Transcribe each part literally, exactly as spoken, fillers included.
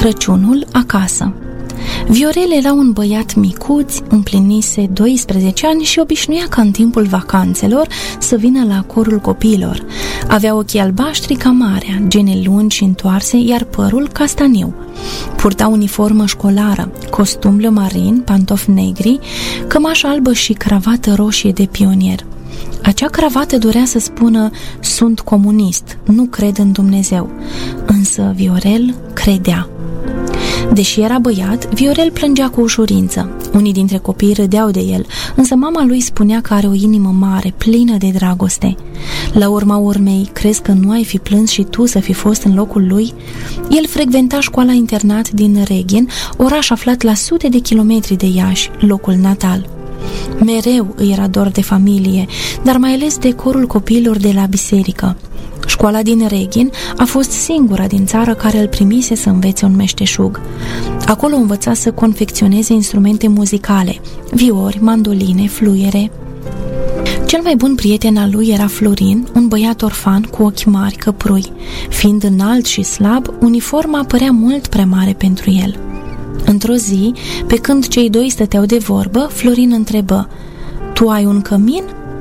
Crăciunul acasă. Viorel era un băiat micuț, împlinise doisprezece ani și obișnuia ca în timpul vacanțelor să vină la corul copiilor. Avea ochii albaștri ca marea, gene lungi și întoarse, iar părul castaniu. Purta uniformă școlară, costum bleu marin, pantofi negri, cămașă albă și cravată roșie de pionier. Acea cravată dorea să spună: sunt comunist, nu cred în Dumnezeu. Însă Viorel credea. Deși era băiat, Viorel plângea cu ușurință. Unii dintre copii râdeau de el, însă mama lui spunea că are o inimă mare, plină de dragoste. La urma urmei, crezi că nu ai fi plâns și tu să fi fost în locul lui? El frecventa școala-internat din Reghin, oraș aflat la sute de kilometri de Iași, locul natal. Mereu îi era dor de familie, dar mai ales de corul copiilor de la biserică. Școala din Reghin a fost singura din țară care îl primise să învețe un meșteșug. Acolo învăța să confecționeze instrumente muzicale, viori, mandoline, fluiere. Cel mai bun prieten al lui era Florin, un băiat orfan cu ochi mari, căprui. Fiind înalt și slab, uniforma părea mult prea mare pentru el. Într-o zi, pe când cei doi stăteau de vorbă, Florin întrebă: tu ai un cămin?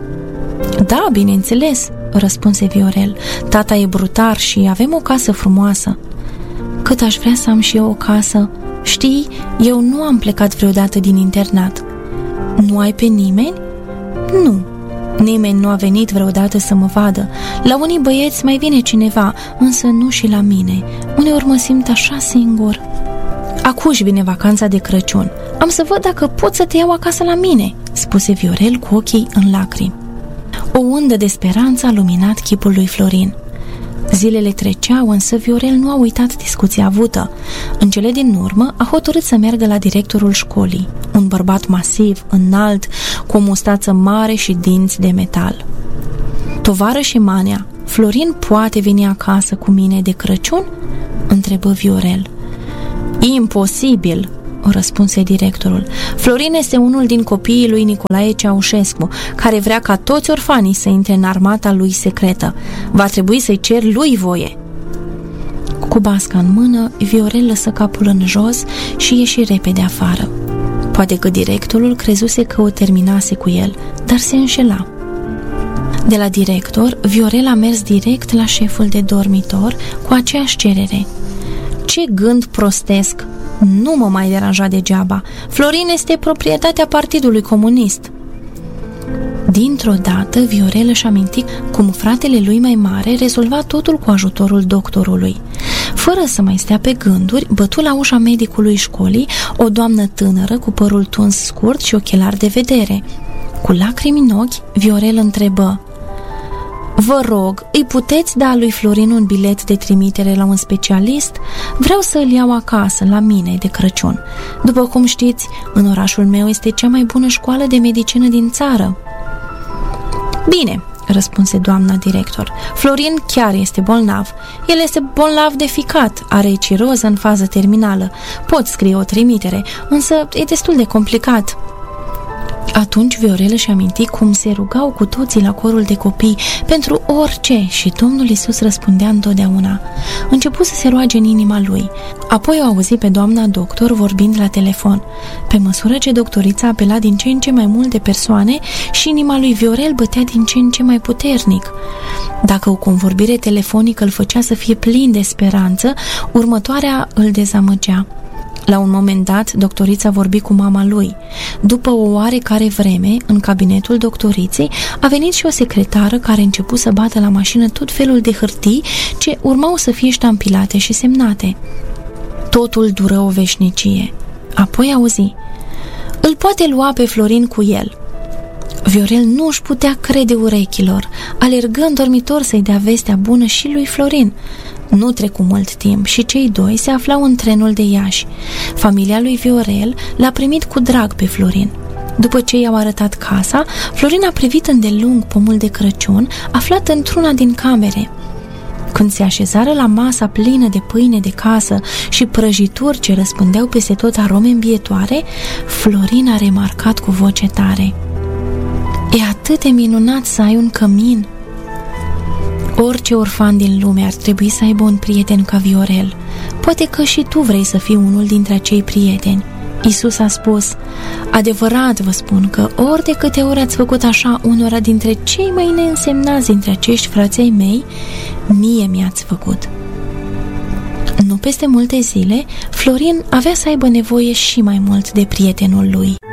Da, bineînțeles, răspunse Viorel. Tata e brutar și avem o casă frumoasă. Cât aș vrea să am și eu o casă. Știi, eu nu am plecat vreodată din internat. Nu ai pe nimeni? Nu. Nimeni nu a venit vreodată să mă vadă. La unii băieți mai vine cineva, însă nu și la mine. Uneori mă simt așa singur. Acuși vine vacanța de Crăciun. Am să văd dacă pot să te iau acasă la mine, spuse Viorel cu ochii în lacrimi. O undă de speranță a luminat chipul lui Florin. Zilele treceau, însă Viorel nu a uitat discuția avută. În cele din urmă a hotărât să meargă la directorul școlii, un bărbat masiv, înalt, cu o mustață mare și dinți de metal. Tovarășe Mania, Florin poate veni acasă cu mine de Crăciun? Întrebă Viorel. Imposibil, răspunse directorul. Florin este unul din copiii lui Nicolae Ceaușescu, care vrea ca toți orfanii să intre în armata lui secretă. Va trebui să-i cer lui voie. Cu basca în mână, Viorel lăsă capul în jos și ieși repede afară. Poate că directorul crezuse că o terminase cu el, dar se înșela. De la director, Viorel a mers direct la șeful de dormitor cu aceeași cerere. Ce gând prostesc! Nu mă mai deranja degeaba. Florin este proprietatea Partidului Comunist. Dintr-o dată, Viorel își aminti cum fratele lui mai mare rezolva totul cu ajutorul doctorului. Fără să mai stea pe gânduri, bătu la ușa medicului școlii o doamnă tânără cu părul tuns scurt și ochelari de vedere. Cu lacrimi în ochi, Viorel întrebă: vă rog, îi puteți da lui Florin un bilet de trimitere la un specialist? Vreau să îl iau acasă, la mine, de Crăciun. După cum știți, în orașul meu este cea mai bună școală de medicină din țară. Bine, răspunse doamna director. Florin chiar este bolnav. El este bolnav de ficat, are ciroză în fază terminală. Pot scrie o trimitere, însă e destul de complicat. Atunci Viorel își aminti cum se rugau cu toții la corul de copii pentru orice și Domnul Iisus răspundea întotdeauna. Începu să se roage în inima lui. Apoi o auzi pe doamna doctor vorbind la telefon. Pe măsură ce doctorița apela din ce în ce mai multe persoane și inima lui Viorel bătea din ce în ce mai puternic. Dacă o convorbire telefonică îl făcea să fie plin de speranță, următoarea îl dezamăgea. La un moment dat, doctorița vorbi cu mama lui. După o oarecare vreme, în cabinetul doctoriței, a venit și o secretară care începu să bată la mașină tot felul de hârtii ce urmau să fie ștampilate și semnate. Totul dură o veșnicie. Apoi auzi: îl poate lua pe Florin cu el. Viorel nu își putea crede urechilor. Alergă în dormitor să-i dea vestea bună și lui Florin. Nu trecu mult timp și cei doi se aflau în trenul de Iași. Familia lui Viorel l-a primit cu drag pe Florin. După ce i-au arătat casa, Florin a privit îndelung pomul de Crăciun aflat într-una din camere. Când se așezară la masa plină de pâine de casă și prăjituri ce răspândeau peste tot arome îmbietoare, Florin a remarcat cu voce tare: e atât de minunat să ai un cămin! Orice orfan din lume ar trebui să aibă un prieten ca Viorel. Poate că și tu vrei să fii unul dintre acei prieteni. Iisus a spus: adevărat vă spun că ori de câte ori ați făcut așa unora dintre cei mai neînsemnați dintre acești frații mei, mie mi-ați făcut. Nu peste multe zile, Florin avea să aibă nevoie și mai mult de prietenul lui.